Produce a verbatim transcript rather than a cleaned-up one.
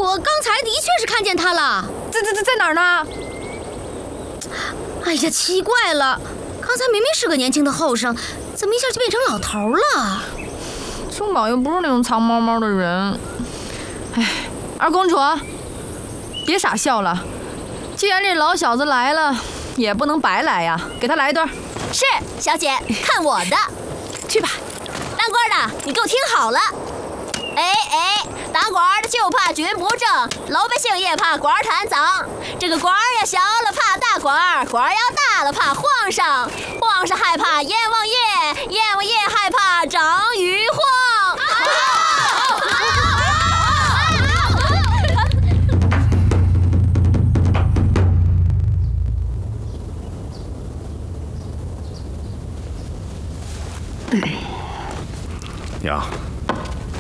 我刚才的确是看见他了。 在在在在哪儿呢？ 哎呀，奇怪了，刚才明明是个年轻的后生，怎么一下就变成老头了？ 松宝又不是那种藏猫猫的人。哎，二公主，别傻笑了。既然这老小子来了，也不能白来呀，给他来一对。 是，小姐，看我的。 去吧。 当官的，你给我听好了。哎哎，当官的就怕军不正，老百姓也怕官贪赃。这个官要小了怕大官，官要大了怕皇上，皇上害怕阎王爷，阎王爷害怕张玉皇。 娘，